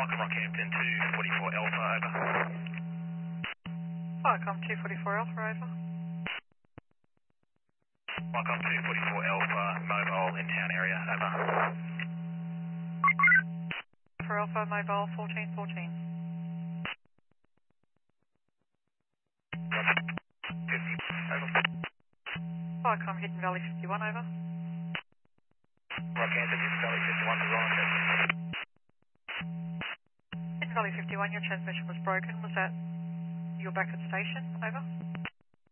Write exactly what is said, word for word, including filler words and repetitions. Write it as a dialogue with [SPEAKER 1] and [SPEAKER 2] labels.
[SPEAKER 1] Welcome Rockhampton two forty-four Alpha, over.
[SPEAKER 2] Welcome two forty-four Alpha, over.
[SPEAKER 1] Welcome two forty-four Alpha, mobile in town area, over.
[SPEAKER 2] For Alpha, mobile fourteen fourteen.
[SPEAKER 1] fifty, over.
[SPEAKER 2] Welcome Hidden Valley fifty-one, over.
[SPEAKER 1] Rockhampton, Hidden Valley fifty-one, Orion,
[SPEAKER 2] Hidden Valley fifty-one, your transmission was broken. Was that your back at station, over?